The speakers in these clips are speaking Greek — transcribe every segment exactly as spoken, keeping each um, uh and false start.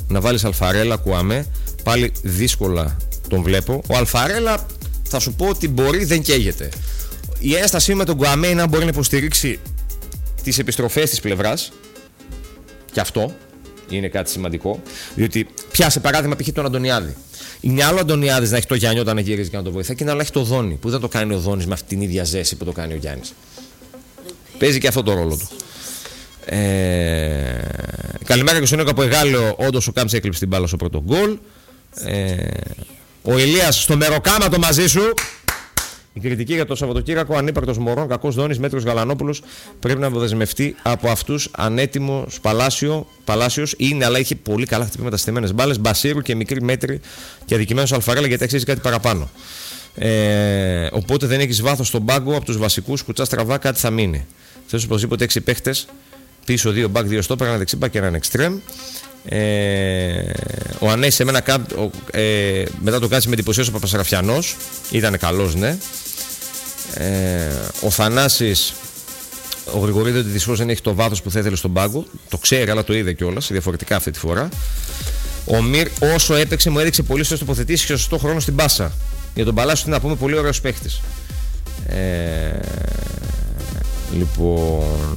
να βάλεις Αλφαρέλα, Κουαμέ. Πάλι δύσκολα τον βλέπω. Ο Αλφαρέλα θα σου πω ότι μπορεί, δεν καίγεται. Η ένστασή με τον Κουαμέ είναι αν μπορεί να υποστηρίξει τις επιστροφές της πλευράς. Και αυτό είναι κάτι σημαντικό. Διότι πιάσε παράδειγμα π.χ. τον Αντωνιάδη. Είναι άλλο Αντωνιάδης να έχει το Γιάννη όταν γυρίζει και να το βοηθάει, και είναι άλλο έχει το Δόνι που δεν το κάνει ο Δόνης με αυτή την ίδια ζέση που το κάνει ο Γιάννης. Παίζει και αυτό το ρόλο του. Ε... Καλημέρα και στον Νίκο από Εγάλεο. Όντως ο Κάμψη έκλειψε την μπάλα στο πρώτο γκολ. Ε... Ο Ηλίας στο μεροκάματο μαζί σου. Η κριτική για το Σαββατοκύριακο: ανύπαρκτος Μωρών, κακός Δόνης, μέτρος Γαλανόπουλος. Πρέπει να αποδεσμευτεί από αυτούς. Ανέτοιμος Παλάσιο, Παλάσιος είναι, αλλά είχε πολύ καλά χτυπήματα στις στεμένες μπάλες. Μπασίρου και μικρή μέτρη και αδικημένος Αλφαρέλα γιατί αξίζει κάτι παραπάνω. Ε, οπότε δεν έχεις βάθος στον πάγκο από τους βασικούς. Κουτσά στραβά, κάτι θα μείνει. Θες οπωσδήποτε έξι παίχτες. Πίσω δύο μπακ, δύο στόπερ, ένα δεξιμπακ και έναν εξτρέμ. Ε, ο Ανέσης σε μένα ε, μετά το κάτσει με εντυπωσίασε ο Παπασαραφιανός. Ήταν καλός, ναι. Ε, ο Θανάσης, ο Γρηγορίδης ότι δυστυχώς δεν έχει το βάθος που θα ήθελε στον πάγκο. Το ξέρει, αλλά το είδε κιόλας. Διαφορετικά αυτή τη φορά. Ο Μυρ, όσο έπαιξε, μου έδειξε πολύ σωστές τοποθετήσεις και σωστό χρόνο στην πάσα. Για τον Παλάσιο, τι να πούμε, πολύ ωραίος παίχτης. Ε, λοιπόν.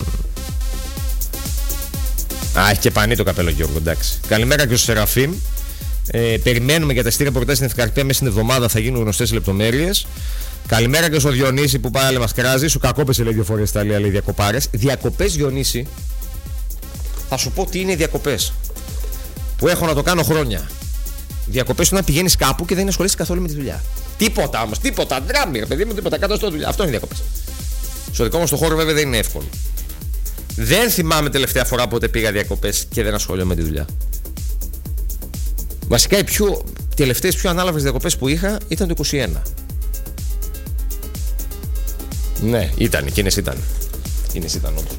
Α, έχει και πανί το καπέλο Γιώργο, εντάξει. Καλημέρα και ο Σεραφείμ. Ε, περιμένουμε για τα εισιτήρια πορτάζ στην Ευκαρπία μέσα στην εβδομάδα, θα γίνουν γνωστές λεπτομέρειες. Καλημέρα και στο Διονύση που πάλι μας κράζει. Σου κακόπεσε λέει δύο φορές στα Ιταλία, λέει διακοπάρες. Διακοπές, Διονύση, θα σου πω τι είναι οι διακοπές. Που έχω να το κάνω χρόνια. Διακοπές είναι να πηγαίνεις κάπου και δεν ασχολείσαι καθόλου με τη δουλειά. Τίποτα όμως, τίποτα. Ντράμι, παιδί μου, τίποτα. Κάτω στο δουλειά. Αυτό είναι οι διακοπές. Στο δικό μου το χώρο βέβαια δεν είναι εύκολο. Δεν θυμάμαι τελευταία φορά πότε πήγα διακοπές και δεν ασχολούμαι με τη δουλειά. Βασικά οι πιο τελευταίες, πιο ανάλαβες διακοπές που είχα ήταν το είκοσι ένα. Ναι, ήταν, εκείνες ήταν. Εκείνες ήταν όντως.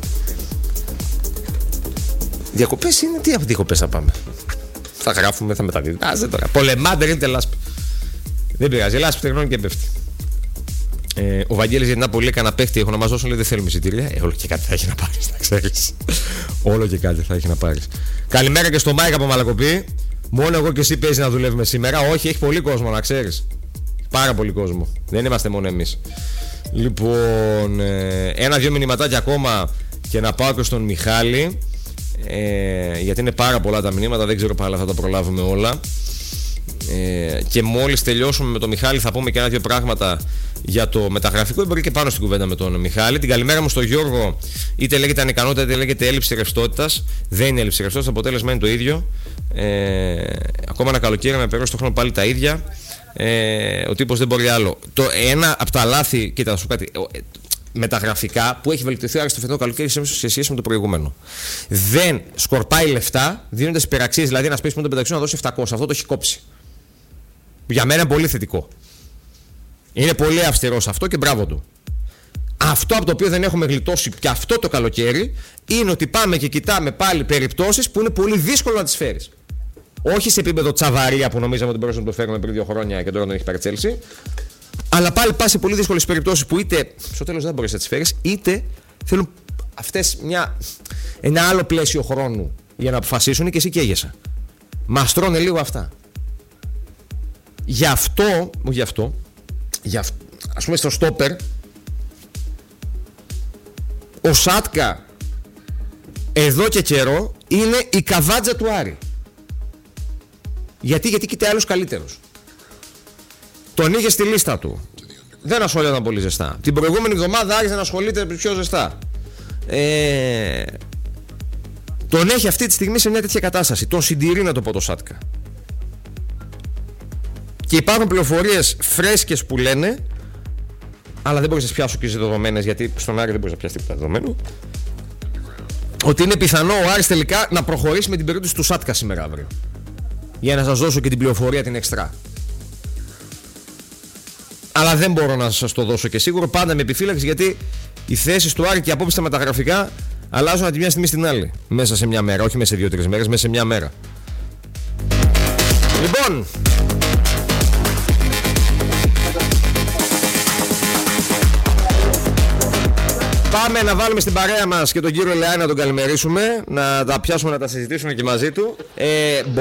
Διακοπές είναι, τι από διακοπές θα πάμε. Θα γράφουμε, θα μεταδίδουμε. Άσε τώρα. Πολεμάντερ είναι λάσπη. Δεν πειράζει, λάσπη τεχνώνει και πέφτει. Ε, ο Βαγγέλης για την Νάπολη έκανε παίχτη. Έχω να μας δώσουν, λέει δεν θέλουμε εισιτήρια. Ε, όλο και κάτι θα έχει να πάρεις, να ξέρεις. Όλο και κάτι θα έχει να πάρεις. Καλημέρα και στο Μάικα από Μαλακοπή. Μόνο εγώ και εσύ παίζει να δουλεύουμε σήμερα. Όχι, έχει πολύ κόσμο, να ξέρεις. Πάρα πολύ κόσμο. Δεν είμαστε μόνο εμείς. Λοιπόν, ε, ένα-δυο μηνυματάκια ακόμα και να πάω και στον Μιχάλη. Ε, γιατί είναι πάρα πολλά τα μηνύματα, δεν ξέρω πάλι θα τα προλάβουμε όλα. Ε, και μόλις τελειώσουμε με τον Μιχάλη θα πούμε και ένα-δυο πράγματα για το μεταγραφικό. Μπορεί και πάνω στην κουβέντα με τον Μιχάλη. Την καλημέρα μου στον Γιώργο. Είτε λέγεται ανικανότητα είτε λέγεται έλλειψη ρευστότητας. Δεν είναι έλλειψη ρευστότητας, το αποτέλεσμα είναι το ίδιο. Ε, ακόμα ένα καλοκαίρι να περάσει το χρόνο πάλι τα ίδια. Ε, ο τύπος δεν μπορεί άλλο. Το ένα από τα λάθη, κοίτα να σου πω κάτι, μεταγραφικά που έχει βελτιωθεί άρα στο φετινό καλοκαίρι σε σχέση με το προηγούμενο. Δεν σκορπάει λεφτά δίνοντας υπεραξίες. Δηλαδή ένα space που τον πεντακόσια να δώσει επτακόσια. Αυτό το έχει κόψει. Για μένα είναι πολύ θετικό. Είναι πολύ αυστηρός αυτό και μπράβο του. Αυτό από το οποίο δεν έχουμε γλιτώσει και αυτό το καλοκαίρι είναι ότι πάμε και κοιτάμε πάλι περιπτώσεις που είναι πολύ δύσκολο να τις φέρεις. Όχι σε επίπεδο Τσαβαρία που νομίζαμε ότι μπορούσαμε να το φέρουμε πριν δύο χρόνια και τώρα τον έχει πάρει Τσέλσι. Αλλά πάλι πας σε πολύ δύσκολες περιπτώσεις που είτε στο τέλος δεν μπορείς να τις φέρεις, είτε θέλουν αυτές μια, ένα άλλο πλαίσιο χρόνου για να αποφασίσουν και εσύ καίγεσαι. Μας τρώνε λίγο αυτά. Γι' αυτό, όχι γι' αυτό, γι' αυτό, ας πούμε στο στόπερ, ο Σάτκα εδώ και καιρό είναι η καβάτζα του Άρη. Γιατί, γιατί κοιτάει άλλους καλύτερους. Τον είχε στη λίστα του. Δεν ασχολιόταν πολύ ζεστά. Την προηγούμενη εβδομάδα άρχισε να ασχολείται πιο ζεστά. Ε, τον έχει αυτή τη στιγμή σε μια τέτοια κατάσταση. Τον συντηρεί, να το πω, το Σάτκα. Και υπάρχουν πληροφορίες φρέσκες που λένε, αλλά δεν μπορείς να τις πιάσω και τις δεδομένες, γιατί στον Άρη δεν μπορείς να πιάσεις τίποτα δεδομένο, ότι είναι πιθανό ο Άρης τελικά να προχωρήσει με την περίπτωση του Σάτκα σήμερα αύριο. Για να σας δώσω και την πληροφορία την εξτρά. Αλλά δεν μπορώ να σας το δώσω και σίγουρο, πάντα με επιφύλαξη, γιατί οι θέσεις του Άρη και οι απόψεις στα μεταγραφικά αλλάζουν από τη μια στιγμή στην άλλη. Μέσα σε μια μέρα, όχι μέσα σε δύο-τρεις μέρες, μέσα σε μια μέρα. Λοιπόν, πάμε να βάλουμε στην παρέα μας και τον κύριο Λεάνη να τον καλημερίσουμε, να τα πιάσουμε, να τα συζητήσουμε και μαζί του. Ε,